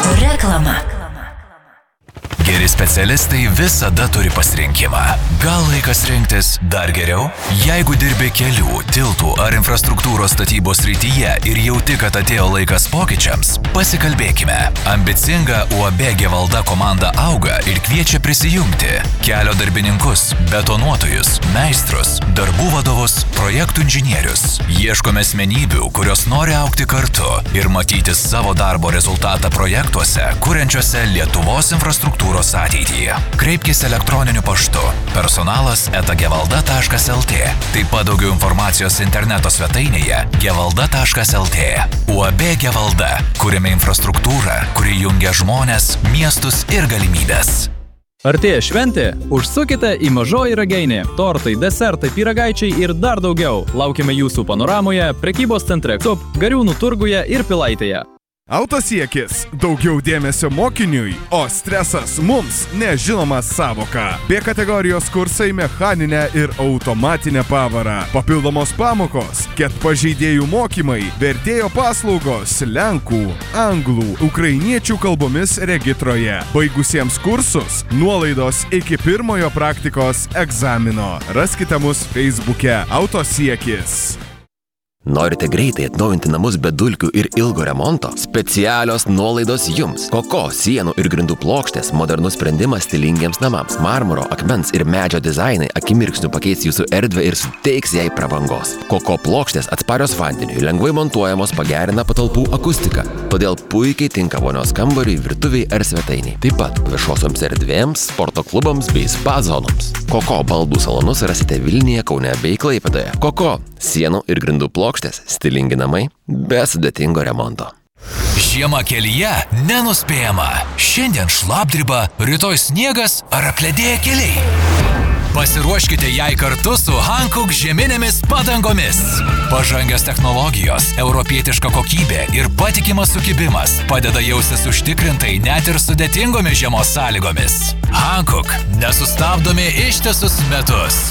Reklama. Geri specialistai visada turi pasirinkimą. Gal laikas rinktis dar geriau? Jeigu dirbi kelių, tiltų ar infrastruktūros statybos srityje ir jauti, kad atėjo laikas pokyčiams, pasikalbėkime. Ambicinga UAB Gevalda komanda auga ir kviečia prisijungti. Kelio darbininkus, betonuotojus, meistrus, darbų vadovus, projektų inžinierius. Ieškome asmenybių, kurios nori augti kartu ir matyti savo darbo rezultatą projektuose, kuriančiuose Lietuvos infrastruktūros ateityje. Kreipkis elektroniniu paštu personalas@gevalda.lt. Taip pat daugiau informacijos interneto svetainėje gevalda.lt. UAB Gevalda. Kuriame infrastruktūrą, kuri jungia žmones, miestus ir galimybes. Artėja šventė? Užsukite į Mažoji Ragainė. Tortai, desertai, pyragaičiai ir dar daugiau. Laukiame jūsų panoramoje, prekybos centre KUP, Gariūnų turguje ir Pilaitėje. Autosiekis – daugiau dėmesio mokiniui, o stresas mums nežinoma savoka. B kategorijos kursai mechaninę ir automatinę pavarą. Papildomos pamokos, ket pažeidėjų mokymai, vertėjo paslaugos lenkų, anglų, ukrainiečių kalbomis regitroje. Baigusiems kursus nuolaidos iki pirmojo praktikos egzamino. Raskite mus Facebook'e Autosiekis. Norite greitai atnaujinti namus be dulkių ir ilgo remonto? Specialios nuolaidos jums. Koko sienų ir grindų plokštės modernus sprendimas stilingiems namams. Marmuro, akmens ir medžio dizainai akimirksniu pakeis jūsų erdvę ir suteiks jai prabangos. Koko plokštės atsparios vandeniui, lengvai montuojamos, pagerina patalpų akustiką. Todėl puikiai tinka vonios kambariui, virtuviai ar svetainiai. Taip pat viešosioms erdvėms, sporto klubams bei spa zonoms. Koko baldų salonus rasite Vilniuje, Kaune bei Klaipėdoje. Koko sienų ir grindų plokštės, stilingi namai be sudėtingo remonto. Žiema kelyje nenuspėjama. Šiandien šlapdriba, rytoj sniegas ar apledėję keliai. Pasiruoškite jai kartu su Hankook žieminėmis padangomis. Pažangios technologijos, europietiška kokybė ir patikimas sukibimas padeda jaustis užtikrintai net ir sudėtingomis žiemos sąlygomis. Hankook – nesustabdomi ištisus metus.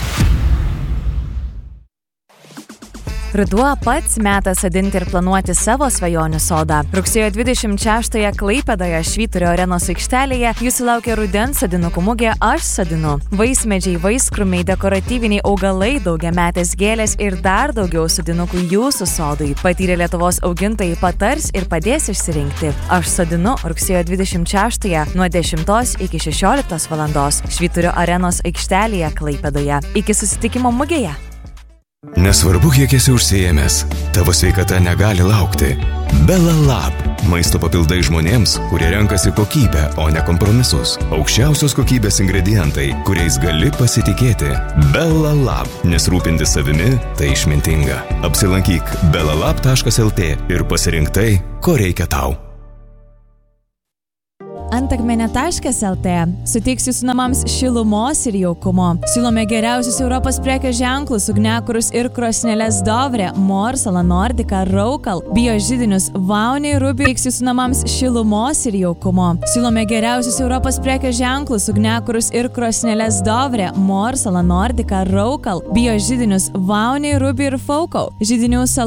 Ruduo pats metas sodinti ir planuoti savo svajonių sodą. Rugsėjo 26-ąją Klaipėdoje Švyturio arenos aikštelėje jūsų laukia rudens sodinukų mugė Aš sodinu. Vaismedžiai, vaiskrūmiai, dekoratyviniai augalai, daugiametės gėlės ir dar daugiau sodinukų jūsų sodui. Patyrę Lietuvos augintojai patars ir padės išsirinkti. Aš sodinu rugsėjo 26-ąją nuo 10 iki 16 valandos Švyturio arenos aikštelėje Klaipėdoje. Iki susitikimo mugėje. Nesvarbu, kiek esi užsiėmęs, tavo sveikata negali laukti. Belalab – maisto papildai žmonėms, kurie renkasi kokybę, o ne kompromisus. Aukščiausios kokybės ingredientai, kuriais gali pasitikėti. Belalab – nes rūpintis savimi – tai išmintinga. Apsilankyk belalab.lt ir pasirink tai, ko reikia tau. Antakmenė.lt suteiks jūsų namams šilumos ir jaukumo. Siūlome geriausius Europos prekės ženklus, ugniakurus ir krosneles Dovre, Morsala, Nordica, Raukal, biožidinius, Vauniai, Ruby. Teiks jūsų namams šilumos ir jaukumo. Siūlome geriausius Europos prekės ženklus, ugniakurus ir krosneles Dovre, Morsala, Nordica, Raukal, biožidinius, Vauniai, Ruby ir Faukal. Židinių